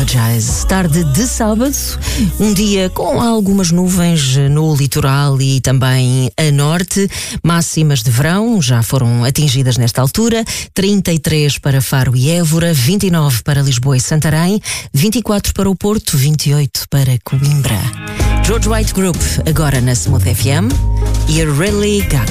Apologize. Tarde de sábado, um dia com algumas nuvens no litoral e também a norte. Máximas de verão já foram atingidas nesta altura. 33 para Faro e Évora, 29 para Lisboa e Santarém, 24 para o Porto, 28 para Coimbra. George White Group, agora na Smooth FM. E a Really Gaga.